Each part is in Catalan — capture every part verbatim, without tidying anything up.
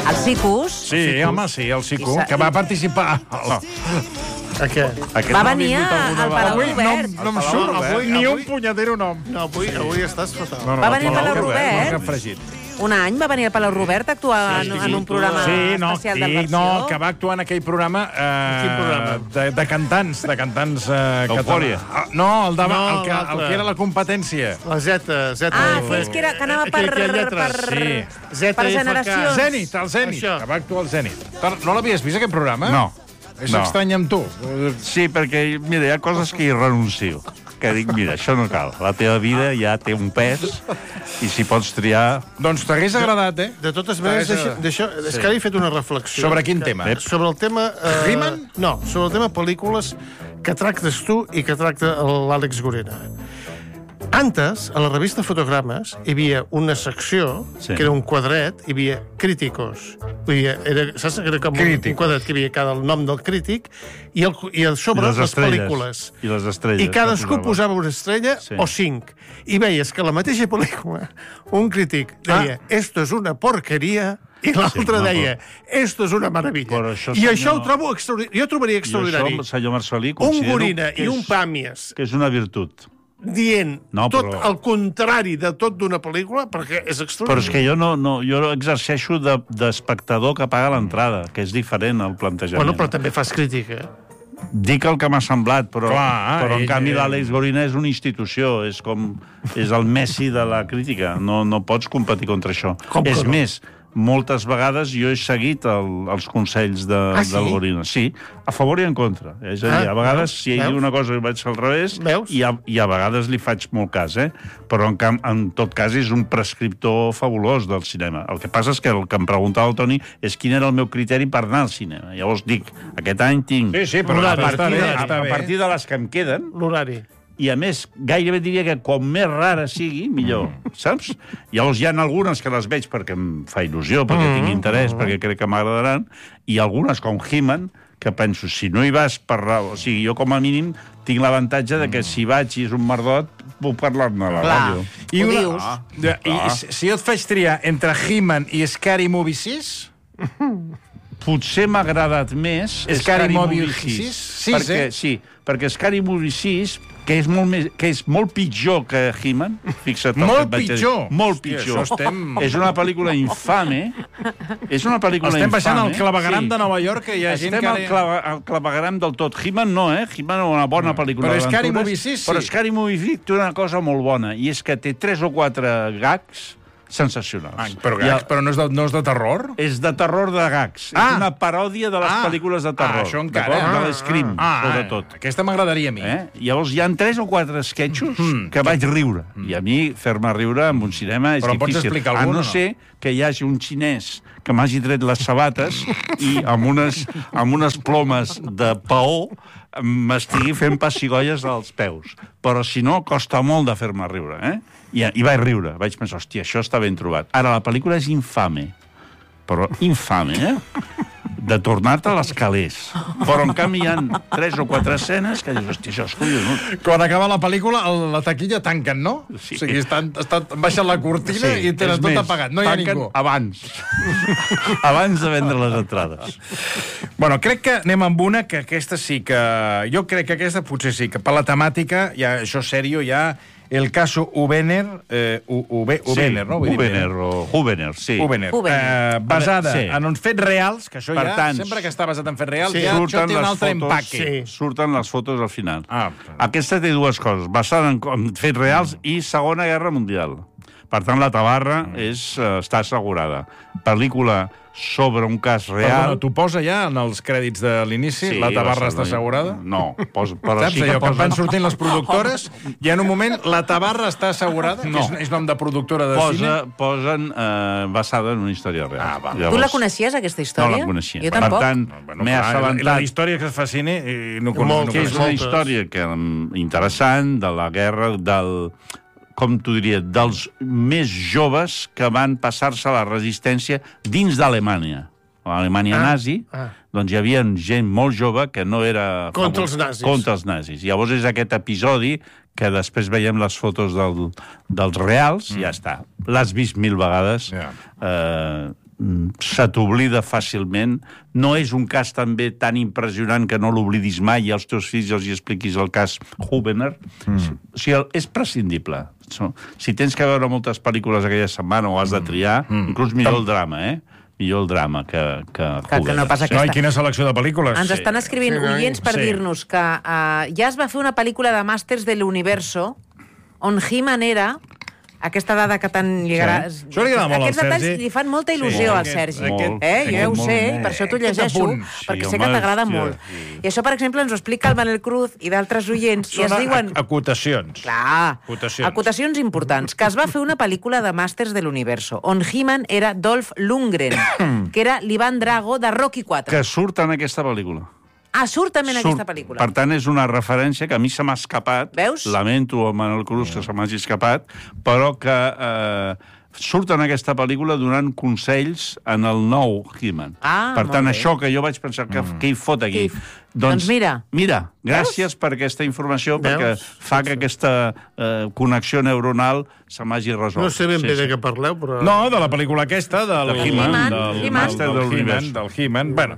El Sicus. Sí, home, sí, el Sicu, que va participar... A què? Va venir al Palau Robert. No em surt, eh? Ni un punyetero nom. No, avui, avui estàs fatal. No, no, Va venir al Palau No Robert. cap fregit. Un any va venir al Palau Robert a actuar en, en un programa Sí, no, especial sí, d'El no, Versió. que va actuar en aquell programa, eh, Quin programa? De, de cantants, de cantants eh, Eufòria. catalans. Ah, no, el, de, No, el, que, el l'altre. que era la competència. La Z, Z. Ah, aquells que, era, que anava per, Aquell que hi ha lletres. per, Sí. Z, per F, K. generacions. Zenit, el Zenit, Això. que va actuar al Zenit. No l'havies vist, aquest programa? No. És No. estrany amb tu. Sí, perquè, mira, hi ha coses que hi renuncio. Que dic, mira, això no cal. La teva vida ja té un pes i si pots triar... Doncs t'hagués agradat, eh? De totes maneres, T'hagués deixa, agradat. deixa, és que ara he fet una reflexió. Sobre quin tema? Que- Sobre el tema... Eh, He-Man? No, sobre el tema pel·lícules que tractes tu i que tracta l'Àlex Gorena. Antes, a la revista Fotogrames, hi havia una secció, Sí. que era un quadret, hi havia críticos. Vull dir, era, saps? Era com un, Críticos. un quadret que hi havia cada el nom del crític i, el, i a sobre I les les estrelles. pel·lícules. I les estrelles. I cadascú que posava una estrella Sí. o cinc. I veies que la mateixa pel·lícula, un crític deia, Ah. esto es una porqueria, i l'altre Sí, no, deia, esto es una meravella. Però això, I senyor- això ho trobo extraordinari. Jo trobaria I extraordinari. això, senyor Marcelí, Un considero Gorina que i un és- Pàmies que és una virtut. dient No, tot però- el contrari de tot d'una pel·lícula, perquè és Però extraordinari. és que jo no, no jo exerceixo de- d'espectador que paga l'entrada, que és diferent el plantejament. Bueno, però també fas crítica. Dic el que m'ha semblat, però, Clar, però en ell- canvi ell- l'Àlex Gorina és una institució, és com és el Messi de la crítica, no, no pots competir contra això. Com que és no? més, moltes vegades jo he seguit el, els consells de, Ah, sí? del Gorina. Sí, a favor i en contra. És a dir, Ah, a vegades, veus? si ell Veus? diu una cosa i vaig al revés, Veus? i a, i a vegades li faig molt cas, eh? Però en, camp, en tot cas és un prescriptor fabulós del cinema. El que passa és que el que em preguntava el Toni és quin era el meu criteri per anar al cinema. Llavors dic, aquest any tinc... Sí, sí, però a està partir, bé, de, està a bé. partir de les que em queden, L'horari. i a més, gairebé diria que com més rara sigui, millor, saps? Llavors hi ha algunes que les veig perquè em fa il·lusió, perquè Mm. tinc interès, perquè crec que m'agradaran, i algunes, com He-Man, que penso, si no hi vas per raó... O sigui, jo com a mínim tinc l'avantatge de que si vaig i és un merdot, puc parlar-ne a la Clar, ràdio. I, ho una, dius. ah, i, i si si jo et faig triar entre He-Man i Scary Movie sis... Potser m'ha agradat més Scary Movie sis. sis? Sis, perquè, eh? Sí, perquè Scary Movie sis, que és molt, més, que és molt pitjor que He-Man, fixa't. el Molt que et vaig a dir. pitjor? Molt Hòstia, pitjor. això estem- És una pel·lícula infame. És una pel·lícula Estem infame. baixant al clavegram de Nova York, que hi ha gent Estem que ara- al, clava, al clavegram del tot. He-Man no, eh? He-Man és una bona pel·lícula Però Scary d'aventures, Movie sis, sí. Però Scary Movie sis té una cosa molt bona, i és que té tres o quatre gags sensacionals. Ah, però, I el- gags, però no és, de, no és de terror? és de terror de gags. Ah. És una paròdia de les Ah. pel·lícules de terror. Ah, això encara. d'acord? Ah, De l'Scream, ah, sobretot. Ah, aquesta m'agradaria a mi. Eh? Llavors hi han tres o quatre esquetxos mm. que vaig riure. Mm. I a mi fer-me riure en un cinema és Però em pots difícil. explicar a algun no o no? ser que hi hagi un xinès que m'hagi tret les sabates i amb unes, amb unes plomes de paó m'estigui fent pessigolles als peus. Però si no, costa molt de fer-me riure. Eh? I, I vaig riure. Vaig pensar, hòstia, això està ben trobat. Ara, la pel·lícula és infame. Però infame, eh? De tornar-te a les calés. Però, en canvi, hi ha tres o quatre escenes que dius, hòstia, això és collonut. Quan acaba la pel·lícula, el, la taquilla tanquen, no? Sí. O sigui, estan, estan, baixen la cortina sí, i tenen és tot més, apagat. No hi ha tanquen ningú. abans. abans de vendre les entrades. Bueno, crec que anem amb una que aquesta sí que... Jo crec que aquesta potser sí, que per la temàtica, ja, això sèrio, ja... El caso Ubener, eh, Ube, Ubener, sí, no? Vull dir, Ubener o Hubener, sí. Ubener. Hubener. Eh, basada Sí. en uns fets reals, que això Per ja, tant, sempre que està basat en fets reals, sí, ja això surten té un les altre fotos, empaque. sí. surten les fotos al final. Ah. Aquesta té dues coses, basada en, en fets reals i Segona Guerra Mundial. Per tant, la tabarra és, uh, està assegurada. Pel·lícula sobre un cas Però, real... bueno, t'ho posa ja en els crèdits de l'inici? La tabarra està assegurada? No, pos, però Saps sí que allò que posen, van sortint les productores i en un moment la tabarra està assegurada? No. Que és, és nom de productora de posa, cine? posen eh, basada en una història real. Ah, va. Tu la coneixies, aquesta No història? la coneixia. Jo tampoc. Per tant, Bueno, m'he clar, la, assabentat la història que es fa cine i no, Molt, no, no que és una moltes. història que, mm, interessant de la guerra del com t'ho diria, dels més joves que van passar-se a la resistència dins d'Alemanya. A l'Alemanya Ah, nazi, ah. doncs hi havia gent molt jove que no era... Contra famós- els nazis. Contra els nazis. Llavors és aquest episodi que després veiem les fotos del, dels reals, mm. i ja està. L'has vist mil vegades. Ja. Eh, se t'oblida fàcilment. No és un cas també tan impressionant que no l'oblidis mai i als teus fills els hi expliquis el cas Hubener. Mm. O sigui, és prescindible. Si tens que veure moltes pel·lícules aquella setmana o has de triar, mm. inclús millor el drama, eh? Millor el drama que, que, que, que no passa aquesta... No, i quina selecció de pel·lícules. Ens estan escrivint sí, oients per sí. dir-nos que uh, ja es va fer una pel·lícula de Masters de l'Universo on He-Man era... Aquesta dada que tant lligarà... Sí. Això li agrada molt al Aquests detalls Sergi. li fan molta il·lusió Sí, al aquest- Sergi. aquest- eh? Jo ja ho molt, sé, molt, i per això t'ho aquest llegeixo, apunt. perquè Sí, sé que home, t'agrada hòstia, molt. sí. I això, per exemple, ens ho explica el Manel Cruz i d'altres oients, i es Són diuen... a- acotacions. Clar, Acotacions. acotacions importants. Que es va fer una pel·lícula de Masters de l'Universo, on He-Man era Dolph Lundgren, que era l'Ivan Drago de Rocky quatre. Que surt en aquesta pel·lícula. Ah, surt també en Surt. aquesta pel·lícula. Per tant, és una referència que a mi se m'ha escapat. Veus? Lamento a Manel Cruz que se m'hagi escapat, però que eh, surt en aquesta pel·lícula donant consells en el nou He-Man. Ah, per tant, molt bé. això que jo vaig pensar, que, què hi fot aquí? Què hi- Doncs mira. Mira, gràcies per aquesta informació, Veus? perquè fa que aquesta eh, connexió neuronal se m'hagi resolt. No sé ben bé Sí, de sí. què parleu, però... No, de la pel·lícula aquesta, del De He-Man, del He-Man. Master del He-Man. He-Man. Del He-Man. Bueno,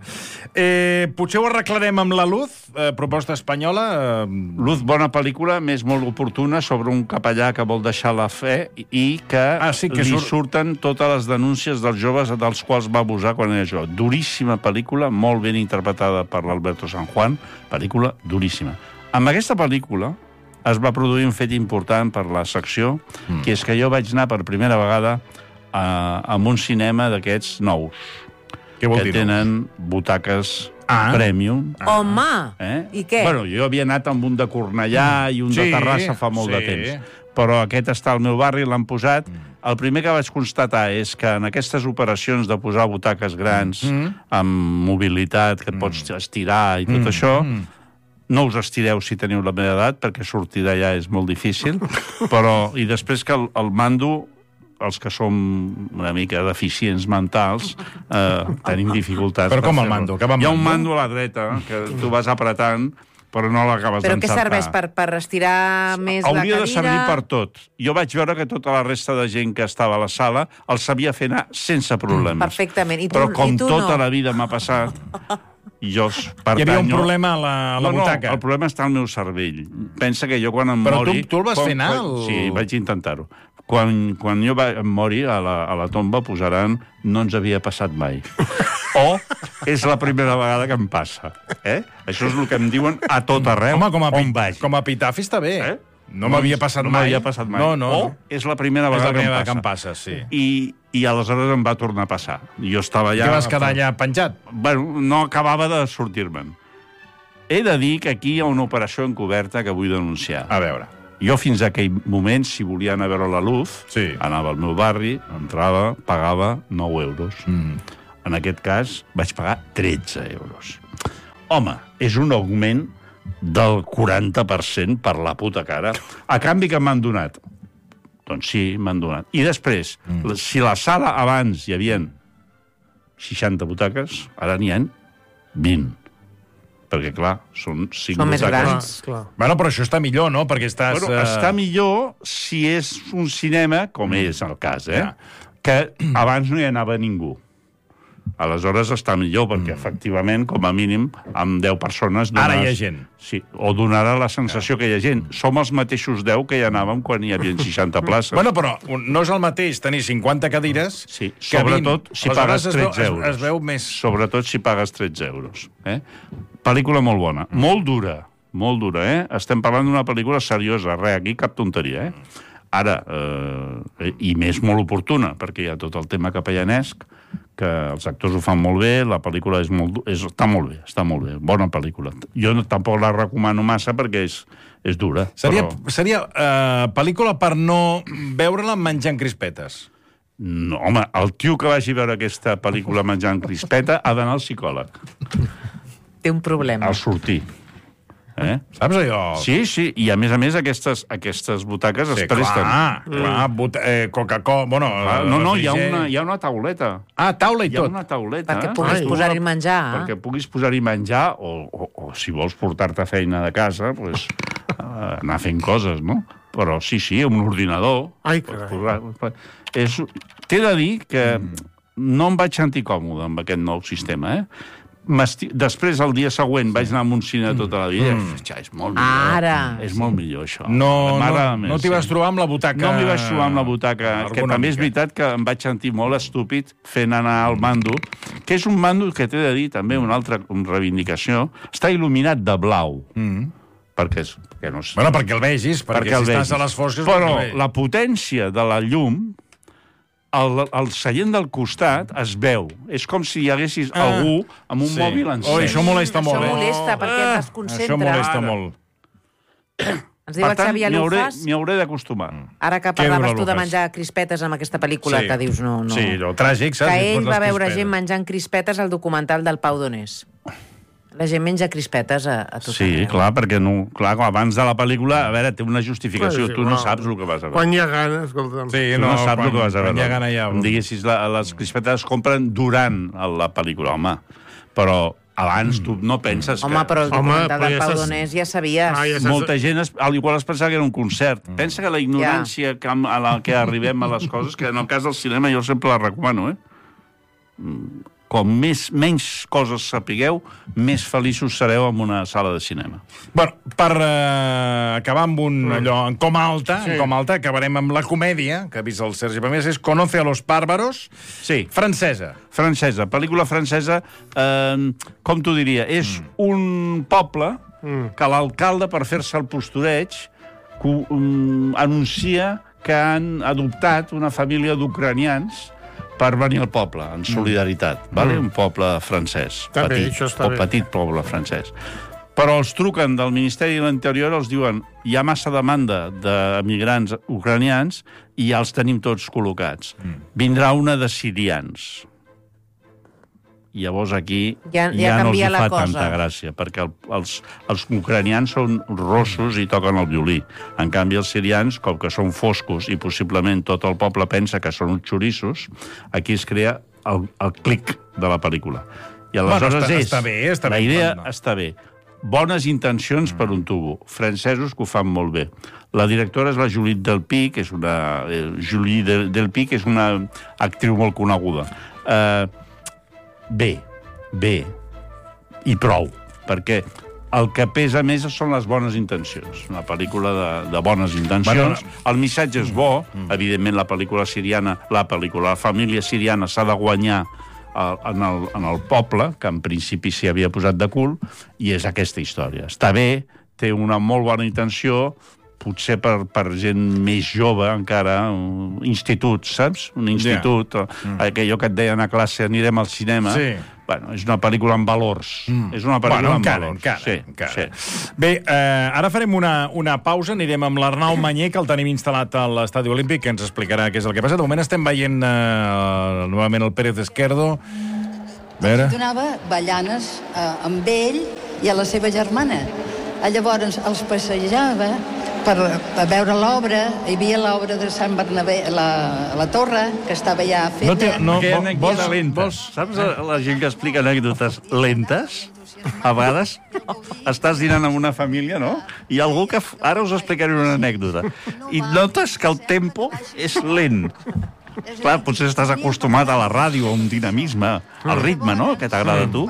eh, potser ho arreglarem amb La Luz, eh, proposta espanyola. Eh, Luz, bona pel·lícula, més molt oportuna, sobre un capellà que vol deixar la fe i que, Ah, sí, que li surt- surten totes les denúncies dels joves dels quals va abusar quan era jove. Duríssima pel·lícula, molt ben interpretada per l'Alberto San Juan, pel·lícula duríssima. Amb aquesta pel·lícula es va produir un fet important per la secció, mm. que és que jo vaig anar per primera vegada a, a un cinema d'aquests nous, què vol que dir? tenen butaques Ah. premium. Home! Eh? I què? Bueno, jo havia anat amb un de Cornellà i un Sí, de Terrassa fa molt sí. de temps. Però aquest està al meu barri, l'han posat. El primer que vaig constatar és que en aquestes operacions de posar butaques grans, Mm. amb mobilitat, que et pots estirar i tot això, no us estireu si teniu la meva edat, perquè sortir d'allà és molt difícil, però... I després que el, el mando, els que som una mica deficients mentals, eh, tenim dificultats. Però per com el fer-ho. mando? Que va amb Hi ha un mando? mando a la dreta, que tu vas apretant, però no l'acabes Però què d'encertar. serveix? Per, per estirar més la Hauria cadira? de servir per tot. Jo vaig veure que tota la resta de gent que estava a la sala el sabia fer anar sense problemes. Perfectament. I tu- Però com i tu tota no. la vida m'ha passat, jo pertanyo... Hi havia un problema a la, a la no, butaca. No, el problema està al meu cervell. Pensa que jo quan em Però tu- mori... tu el vas quan, fer anar, Quan, el- Sí, vaig intentar-ho. Quan, quan jo va, em mori, a la, a la tomba posaran no ens havia passat mai. O és la primera vegada que em passa. Eh? Això és el que em diuen a tot arreu Home, com a, on pi- vaig. com a epitafi està bé. Eh? No m'havia passat no mai. m'havia passat mai. No, no. O no. és la primera És la vegada primera que que em em passa. passa, sí. I, I aleshores em va tornar a passar. Jo estava allà... Què vas quedar allà penjat? Bueno, no acabava de sortir-me'n. He de dir que aquí hi ha una operació encoberta que vull denunciar. A veure. Jo fins a aquell moment, si volia anar a veure la Luz, Sí. anava al meu barri, entrava, pagava nou euros. Mm. En aquest cas, vaig pagar tretze euros. Home, és un augment del quaranta per cent per la puta cara. A canvi que m'han donat? Doncs sí, m'han donat. I després, mm. si la sala abans hi havia seixanta butaques, ara n'hi ha vint. Perquè, clar, són cinc Són més butaques. grans. Clar, clar. Bueno, però això està millor, no? Perquè estàs... Bueno, eh, està millor si és un cinema, com és el cas, eh? Ja. Que abans no hi anava ningú. Aleshores està millor, perquè, efectivament, com a mínim, amb deu persones... Ara hi ha gent. Sí, o donarà la sensació que hi ha gent. Som els mateixos deu que hi anàvem quan hi havia seixanta places. Bueno, però no és el mateix tenir cinquanta cadires Sí, que sobretot vint. si Aleshores pagues es veu- tretze euros. Es, es veu més... Sobretot si pagues tretze euros. Eh? Pel·lícula molt bona. Molt dura, molt dura, eh? Estem parlant d'una pel·lícula seriosa, res, aquí cap tonteria, eh? Ara, eh, i més molt oportuna, perquè hi ha tot el tema capellanesc, que els actors ho fan molt bé, la pel·lícula és molt, du- és, està molt bé, està molt bé, bona pel·lícula. Jo no, tampoc la recomano massa perquè és, és dura. Seria, Però... seria uh, pel·lícula per no veure-la menjant crispetes. No, home, el tio que vagi a veure aquesta pel·lícula menjant crispeta ha d'anar al psicòleg, Té un problema. al sortir. Eh? Saps allò? Sí, sí, i a més a més aquestes, aquestes butaques Sí, es presten. clar, clar, but, eh, Coca-Cola, bueno... Ah, no, no, hi ha, refriger- una, hi ha una tauleta. Ah, taula i Hi ha tot. una tauleta. Perquè puguis Ai, posar-hi una- menjar. Perquè puguis posar-hi menjar, o, o, o si vols portar-te feina de casa, pues, uh, anar fent coses, no? Però sí, sí, un ordinador. Ai, carai. Pots posar- És... T'he de dir que, Mm. no em vaig sentir còmode amb aquest nou sistema, eh? Després, el dia següent, vaig anar a un cine tota la vida. Mm. Ja, és molt millor. Ara. És molt millor, això. No, no, no t'hi vas trobar amb la butaca... No m'hi vaig trobar amb la butaca, que també és veritat que em vaig sentir molt estúpid fent anar al mando, que és un mando que t'he de dir també una altra reivindicació, està il·luminat de blau. Mm. Perquè, és, perquè no sé. Bueno, perquè el vegis, perquè, perquè si estàs a les fosques... Però la potència de la llum... El, el seient del costat es veu. És com si hi haguessis ah, algú amb un sí. mòbil encès. Oh, això molesta molt, eh? Això molesta, perquè et ah, desconcentra. Això molesta Ara. molt. Ens diu el Xavi Alufas... M'hi hauré d'acostumar. Ara que parlaves tu de menjar crispetes amb aquesta pel·lícula, sí. que dius no... no. Sí, no, tràgic, saps? Que ell va veure gent menjant crispetes al documental del Pau Donés. La gent menja crispetes a, a tot Sí, arreu. clar, perquè no, clar, abans de la pel·lícula, a veure, té una justificació. Sí, tu no saps el que vas a veure. Quan hi ha gana, escolta'm. Sí, tu no, no saps quan, el que vas a veure. Quan hi ha gana ja... Em diguessis, la, les crispetes es compren durant la pel·lícula, home. Però abans tu no penses home, que... Home, però el documental home, del ja Pau saps... Donés ja sabies. Ah, ja saps... Molta gent, es, al igual es pensava que era un concert. Mm. Pensa que la ignorància ja. que, a la que arribem a les coses, que en el cas del cinema jo sempre la recomano, eh? Com més, menys coses sapigueu, més feliços sereu en una sala de cinema. Bueno, per uh, acabar amb un mm. allò en com alta, sí. en com alta, acabarem amb la comèdia, que ha vist el Sergi Pamés, és Conoce a los bárbaros, sí. francesa. Francesa, pel·lícula francesa, eh, com t'ho diria, és mm. un poble mm. que l'alcalde, per fer-se el postureig, um, anuncia que han adoptat una família d'ucranians per venir al poble, en solidaritat. Mm. Vale? Un poble francès. Està petit, bé, això està o bé. petit poble francès. Però els truquen del Ministeri de l'Interior, els diuen hi ha massa demanda d'emigrants ucranians i ja els tenim tots col·locats. Mm. Vindrà una de sirians. I llavors aquí ja, ja, ja no els hi fa cosa. tanta gràcia, perquè el, els, els ucranians són rossos i toquen el violí. En canvi, els sirians, com que són foscos i possiblement tot el poble pensa que són uns xorissos, aquí es crea el, el clic de la pel·lícula. I aleshores bueno, està, és... Està bé, està la bé. idea no. està bé. Bones intencions mm. per un tubo. Francesos que ho fan molt bé. La directora és la Julie Delpy, que és una... Eh, Julie Delpy, que és una actriu molt coneguda. Eh... Bé, bé, i prou, perquè el que pesa més són les bones intencions. Una pel·lícula de, de bones intencions. Bueno, el missatge és bo, mm. evidentment la pel·lícula siriana, la pel·lícula, la família siriana s'ha de guanyar uh, en, el, en el poble, que en principi s'hi havia posat de cul, i és aquesta història. Està bé, té una molt bona intenció, potser per, per gent més jove encara, un institut, saps? Un institut, yeah. mm. aquello que et deien a classe, anirem al cinema. Sí. Bueno, és una pel·lícula amb valors. Mm. És una pel·lícula bueno, amb encara, valors. Encara, sí, encara. Sí. Bé, eh, ara farem una, una pausa, anirem amb l'Arnau Mañé, que el tenim instal·lat a l'Estadi Olímpic, que ens explicarà què és el que passa. De moment estem veient eh, novament el Pérez Esquerdo. A veure... Donava ballanes eh, amb ell i a la seva germana. Llavors els passejava per, per veure l'obra. Hi havia l'obra de Sant Bernabé, la, la torre, que estava ja feta. No té, no, que vols, vols, vols, vols, saps la, la gent que explica anècdotes lentes? A vegades estàs dinant amb una família, no? I algú que... Ara us explicaré una anècdota. I notes que el tempo és lent. Clar, potser estàs acostumat a la ràdio, a un dinamisme, al ritme, no?, que t'agrada a tu.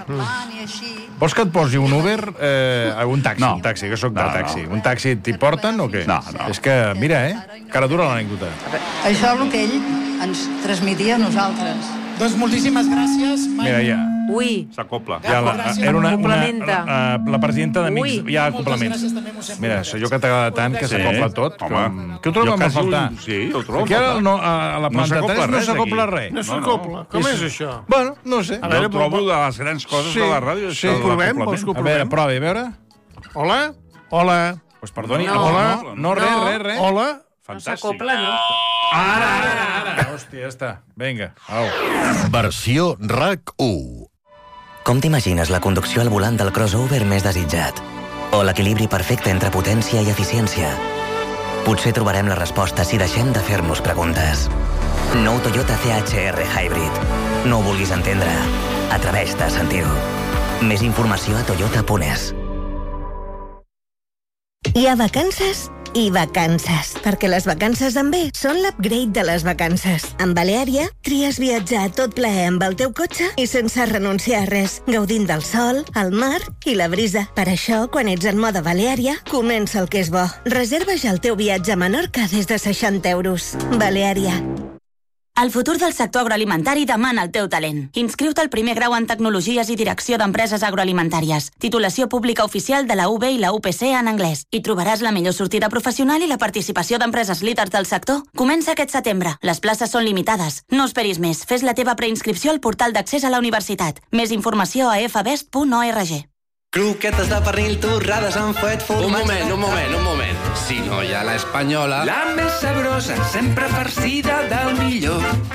Vols que et posi un Uber, eh, un taxi, no. un taxi, que sóc de no, taxi. No. Un taxi t'hi porten o què? No, no. És que, mira, eh, cara dura l'anècdota. Això és el que ell ens transmetia a nosaltres. Doncs moltíssimes gràcies. Mira, ja... Ui. S'acopla. Ja la, era una, una, complementa. la, la presidenta d'Amics Ui. ja complements. Mira, això jo que t'agrada tant, que s'acopla tot. Home. Que ho trobem a faltar. Sí, ho trobo. Aquí ara no, a la planta no tres no s'acopla res. No s'acopla. Com és això? Bueno, no sé. A veure, jo trobo de les grans coses sí, de la ràdio. Sí, ho provem, vols que ho provem? A veure, provi, a veure. Hola? Hola? Pues perdoni. No. Hola? No, no, res, res, res. Hola? Fantàstic. No s'acopla, no? Ara, ara, ara. Hòstia, ja està. Vinga, au. Versió RAC u. Com t'imagines la conducció al volant del crossover més desitjat? O l'equilibri perfecte entre potència i eficiència? Potser trobarem la resposta si deixem de fer-nos preguntes. Nou Toyota C H R Hybrid. No ho vulguis entendre. Atreveix-te a sentir-ho. Més informació a toyota punt es. Hi ha vacances i vacances. Perquè les vacances amb B són l'upgrade de les vacances. Amb Baleària, tries viatjar a tot plaer amb el teu cotxe i sense renunciar a res, gaudint del sol, el mar i la brisa. Per això, quan ets en mode Baleària, comença el que és bo. Reserva ja el teu viatge a Menorca des de seixanta euros. Baleària. El futur del sector agroalimentari demana el teu talent. Inscriu-te al primer grau en Tecnologies i Direcció d'Empreses Agroalimentàries. Titulació pública oficial de la U B i la U P C en anglès. Hi trobaràs la millor sortida professional i la participació d'empreses líders del sector. Comença aquest setembre. Les places són limitades. No esperis més. Fes la teva preinscripció al portal d'accés a la universitat. Més informació a f best punt org. Croquetes de pernil torrades amb fuet formatge... Un moment, un moment, un moment. Si no hi ha l'espanyola... La més sabrosa, sempre farcida del millor.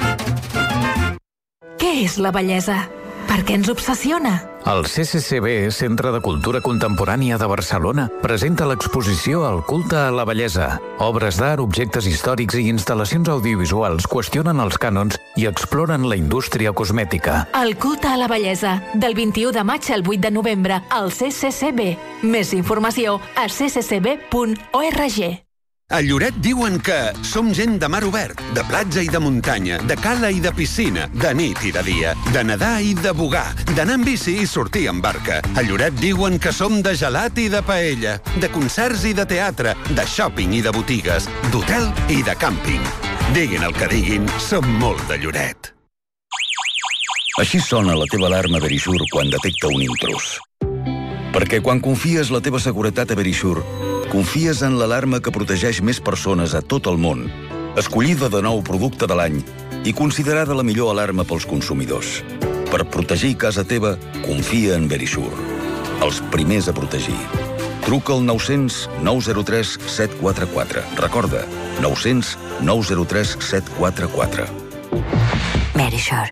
Què és la bellesa? Per què ens obsessiona? El C C C B, Centre de Cultura Contemporània de Barcelona, presenta l'exposició El culte a la bellesa. Obres d'art, objectes històrics i instal·lacions audiovisuals qüestionen els cànons i exploren la indústria cosmètica. El culte a la bellesa, del vint-i-u de maig al vuit de novembre, al C C C B. Més informació a c c c b punt org. A Lloret diuen que som gent de mar obert, de platja i de muntanya, de cala i de piscina, de nit i de dia, de nedar i de bugar, d'anar en bici i sortir en barca. A Lloret diuen que som de gelat i de paella, de concerts i de teatre, de shopping i de botigues, d'hotel i de càmping. Diguin el que diguin, som molt de Lloret. Així sona la teva alarma Verisure quan detecta un intrus. Perquè quan confies la teva seguretat a Verisure, confies en l'alarma que protegeix més persones a tot el món, escollida de nou producte de l'any i considerada la millor alarma pels consumidors. Per protegir casa teva, confia en Verisure. Els primers a protegir. Truca al nou cents nou zero tres set quatre quatre. Recorda, nou cents nou zero tres set quatre quatre. Verisure.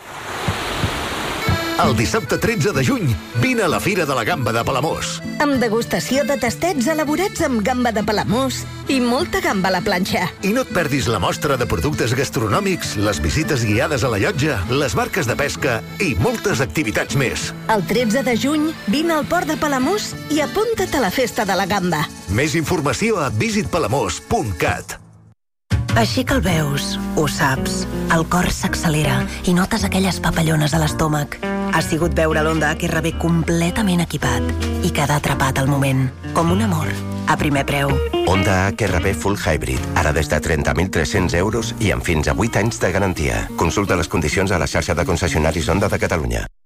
El dissabte tretze de juny, vine a la Fira de la Gamba de Palamós. Amb degustació de tastets elaborats amb gamba de Palamós i molta gamba a la planxa. I no et perdis la mostra de productes gastronòmics, les visites guiades a la llotja, les barques de pesca i moltes activitats més. El tretze de juny, vine al port de Palamós i apunta't a la festa de la gamba. Més informació a visit palamós punt cat. Així que el veus, ho saps, el cor s'accelera i notes aquelles papallones a l'estómac. Ha sigut veure l'Honda H R V completament equipat i quedar atrapat al moment, com un amor, a primer preu. Honda H R V Full Hybrid, ara des de trenta mil tres-cents euros i amb fins a vuit anys de garantia. Consulta les condicions a la xarxa de concessionaris Honda de Catalunya.